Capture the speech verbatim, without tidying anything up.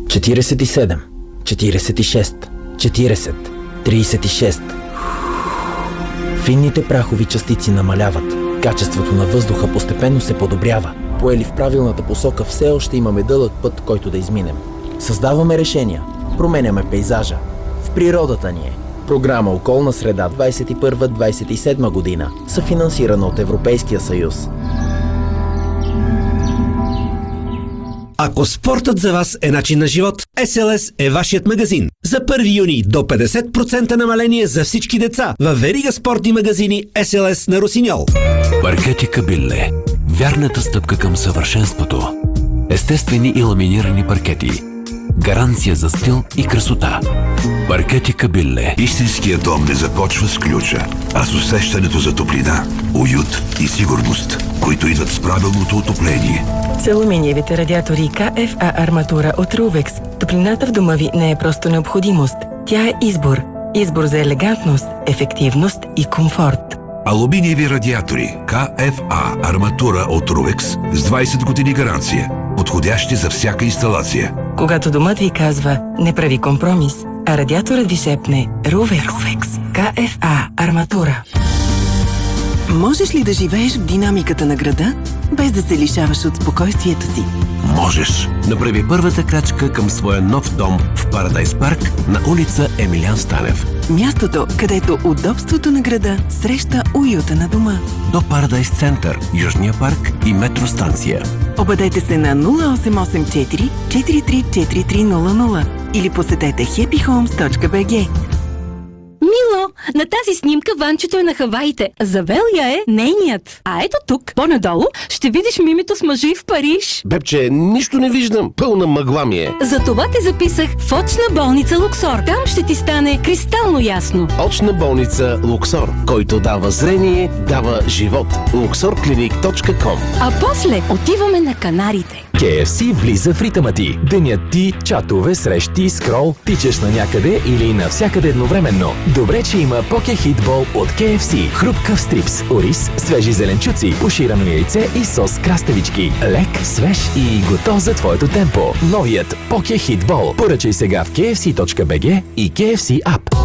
четиридесет и седем, четиридесет и шест, четиридесет, тридесет и шест. Финните прахови частици намаляват. Качеството на въздуха постепенно се подобрява. Поели в правилната посока, все още имаме дълъг път, който да изминем. Създаваме решения. Променяме пейзажа. В природата ни е. Програма Околна среда двадесет и първа - двадесет и седма година, съфинансирана от Европейския съюз. Ако спортът за вас е начин на живот, Ес Ел Ес е вашият магазин. За първи юни до петдесет процента намаление за всички деца във верига спортни магазини Ес Ел Ес на Росиньол. Паркети Кабилле. Вярната стъпка към съвършенството. Естествени и ламинирани паркети. Гаранция за стил и красота. Паркети Кабилле. Истинският дом не започва с ключа, а с усещането за топлина, уют и сигурност, които идват с правилното отопление. С алуминиевите радиатори Ка Еф А арматура от Рувекс топлината в дома ви не е просто необходимост. Тя е избор. Избор за елегантност, ефективност и комфорт. Алуминиеви радиатори Ка Еф А арматура от Рувекс с двадесет години гаранция, подходящи за всяка инсталация. Когато домът ви казва "не прави компромис", а радиаторът ви шепне Рувекс. Ка Еф А арматура. Можеш ли да живееш в динамиката на града, без да се лишаваш от спокойствието си? Можеш. Направи първата крачка към своя нов дом в Парадайс парк на улица Емилиан Станев. Мястото, където удобството на града среща уюта на дома. До Парадайс център, Южния парк и метростанция. Обадете се на нула осем осем четири четири три четири три нула нула или посетете хепи хоумс точка би джи. Мило, на тази снимка Ванчето е на Хаваите. Завел я е нейният. А ето тук, по-надолу, ще видиш мимито с мъжи в Париж. Бебче, нищо не виждам. Пълна мъгла ми е. Затова те записах в очна болница Луксор. Там ще ти стане кристално ясно. Очна болница Луксор, който дава зрение, дава живот. луксор клиник точка ком. А после отиваме на Канарите. Кей Еф Си влиза в ритъма ти. Денят ти, чатове, срещи, скрол, тичаш на някъде или навсякъде едновременно. Добре, че има Поке Хитбол от Кей Еф Си. Хрупкав стрипс, ориз, свежи зеленчуци, пуширано яйце и сос краставички. Лек, свеж и готов за твоето темпо. Новият Поке Хитбол. Поръчай сега в кей еф си точка би джи и Кей Еф Си App.